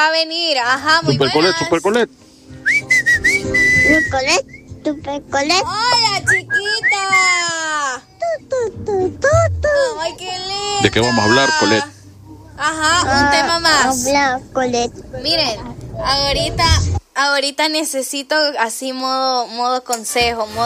va a venir. Ajá, muy Super buenas. Colette, Super Colette. Super Colette. Hola, chiquita. Ay, qué linda. ¿De qué vamos a hablar, Colette? Ajá, un tema más. Habla Colette. Miren, ahorita necesito así modo consejo, modo